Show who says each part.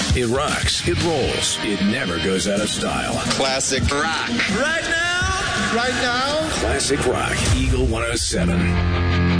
Speaker 1: It rocks, it rolls, it never goes out of style.
Speaker 2: Classic rock.
Speaker 3: Right now.
Speaker 1: Classic rock, Eagle 107.